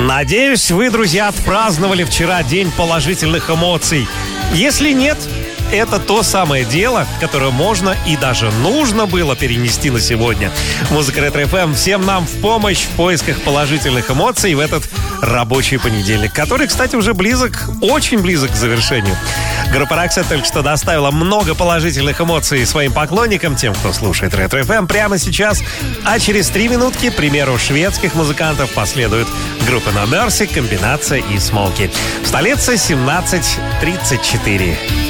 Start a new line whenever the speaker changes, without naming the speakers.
Надеюсь, вы, друзья, отпраздновали вчера день положительных эмоций. Если нет, это то самое дело, которое можно и даже нужно было перенести на сегодня. Музыка Ретро-ФМ всем нам в помощь в поисках положительных эмоций в этот рабочий понедельник, который, кстати, уже близок, очень близок к завершению. Группа Roxette только что доставила много положительных эмоций своим поклонникам, тем, кто слушает Ретро-ФМ прямо сейчас. А через 3 минутки, к примеру шведских музыкантов, последует группа No Mercy, комбинация и Смоки. В столице 17:34.